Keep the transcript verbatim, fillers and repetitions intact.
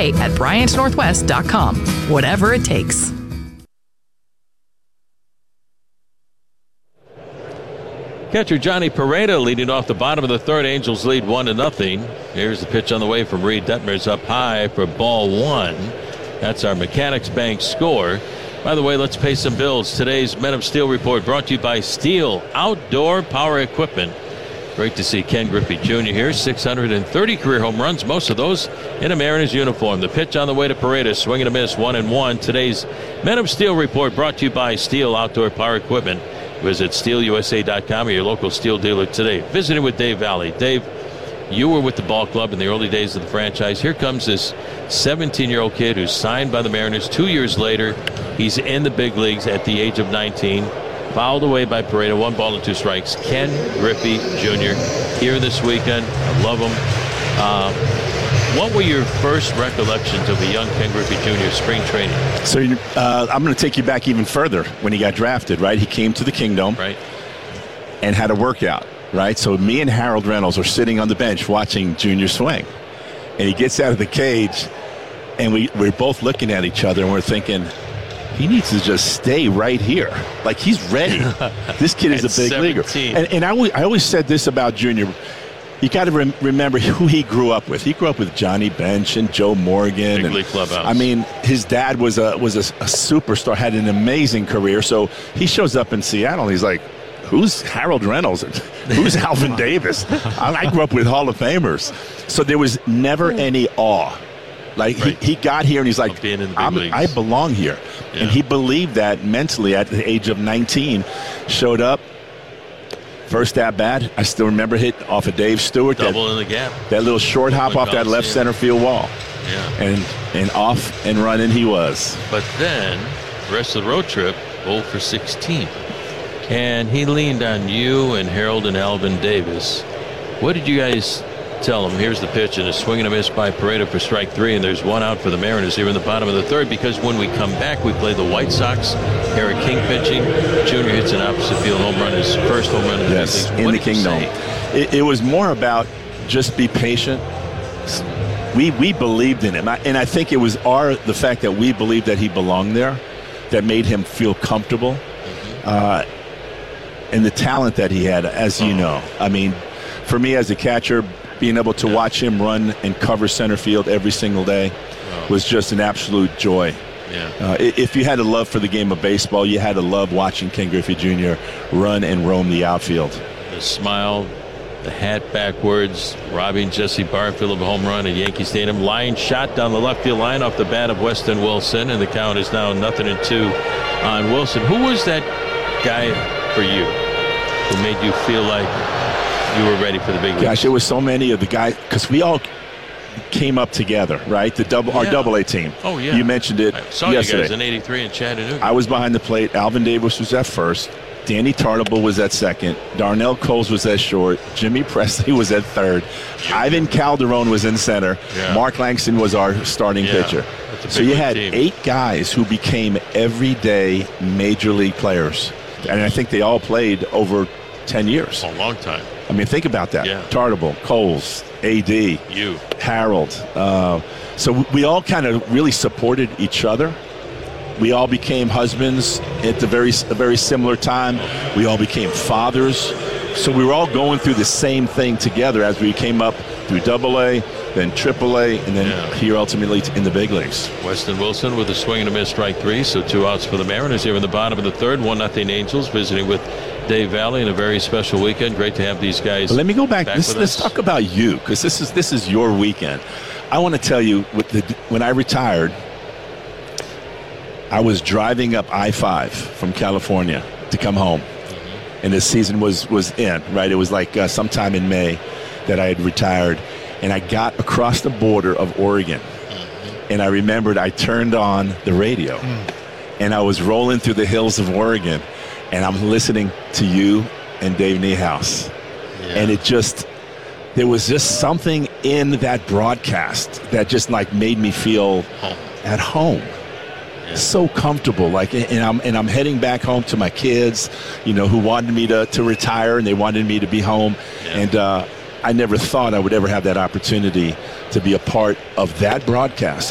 today at bryant northwest dot com. Whatever it takes. Catcher Johnny Pereda leading off the bottom of the third. Angels lead one to nothing. Here's the pitch on the way from Reed Detmers up high for ball one. That's our Mechanics Bank score. By the way, let's pay some bills. Today's Men of Steel report brought to you by Steel Outdoor Power Equipment. Great to see Ken Griffey Junior here. six hundred thirty career home runs, most of those in a Mariners uniform. The pitch on the way to Pereda, swing and a miss, one and one. Today's Men of Steel report brought to you by Steel Outdoor Power Equipment. Visit steel u s a dot com or your local Steel dealer today. Visiting with Dave Valley. Dave, you were with the ball club in the early days of the franchise. Here comes this seventeen-year-old kid who's signed by the Mariners. Two years later, he's in the big leagues at the age of nineteen. Fouled away by Pereda, one ball and two strikes. Ken Griffey Junior here this weekend. I love him. Uh, what were your first recollections of a young Ken Griffey Junior spring training? So uh, I'm going to take you back even further when he got drafted, right? He came to the Kingdom right, and had a workout, right? So me and Harold Reynolds are sitting on the bench watching Junior swing. And he gets out of the cage, and we, we're both looking at each other, and we're thinking, he needs to just stay right here. Like, he's ready. This kid is a big leaguer. And, and I, always, I always said this about Junior. You got to rem- remember who he grew up with. He grew up with Johnny Bench and Joe Morgan. Big and, league clubhouse. I mean, his dad was a was a, a superstar, had an amazing career. So he shows up in Seattle, and he's like, who's Harold Reynolds? Who's Alvin Davis? I, I grew up with Hall of Famers. So there was never any awe. Like, right. he, he got here, and he's like, I'm, I belong here. Yeah. And he believed that mentally at the age of nineteen. Showed up. First at bat, I still remember hit off of Dave Stewart. Double that, in the gap. That little short hop off that left center field wall. Yeah. And and off and running he was. But then, the rest of the road trip, oh for sixteen. And he leaned on you and Harold and Alvin Davis. What did you guys tell him? Here's the pitch, and a swing and a miss by Pereda for strike three, and there's one out for the Mariners here in the bottom of the third, because when we come back, we play the White Sox. Eric King pitching. Junior hits an opposite field home run, his first home run in the yes, big leagues. in What the did you Kingdom. say? It, it was more about just be patient. We we believed in him, I, and I think it was our the fact that we believed that he belonged there that made him feel comfortable, mm-hmm. uh, and the talent that he had, as you oh. know. I mean, for me as a catcher, being able to yeah. watch him run and cover center field every single day oh. was just an absolute joy. Yeah. Uh, if you had a love for the game of baseball, you had to love watching Ken Griffey Junior run and roam the outfield. The smile, the hat backwards, robbing Jesse Barfield of a home run at Yankee Stadium. Line shot down the left field line off the bat of Weston Wilson, and the count is now nothing and two on Wilson. Who was that guy for you who made you feel like you were ready for the big leagues? Gosh, it was so many of the guys, because we all came up together, right? The double, yeah. our double A team. Oh, yeah. You mentioned it I saw yesterday. You guys in eighty-three in Chattanooga. I was behind the plate. Alvin Davis was at first. Danny Tartable was at second. Darnell Coles was at short. Jimmy Presley was at third. Yeah. Ivan Calderon was in center. Yeah. Mark Langston was our starting yeah. pitcher. So you had team. eight guys who became everyday major league players. And I think they all played over ten years. A long time. I mean, think about that. Yeah. Tartable, Coles, A D, you, Harold. Uh, so we all kind of really supported each other. We all became husbands at the very a very similar time. We all became fathers. So we were all going through the same thing together as we came up through Double A, then Triple A, and then yeah. here ultimately in the big leagues. Weston Wilson with a swing and a miss, strike three. So two outs for the Mariners here in the bottom of the third. One nothing Angels, visiting with Dave Valley in a very special weekend. Great to have these guys. But let me go back. back This, let's talk about you, because this is this is your weekend. I want to tell you, with the, when I retired, I was driving up I five from California to come home. Mm-hmm. And the season was, was in, right? It was like uh, sometime in May that I had retired. And I got across the border of Oregon. Mm-hmm. And I remembered I turned on the radio. Mm. And I was rolling through the hills of Oregon. And I'm listening to you and Dave Niehaus. Yeah. And it just, there was just something in that broadcast that just like made me feel home. at home. Yeah. So comfortable. Like, and I'm and I'm heading back home to my kids, you know, who wanted me to, to retire, and they wanted me to be home. Yeah. And uh, I never thought I would ever have that opportunity to be a part of that broadcast.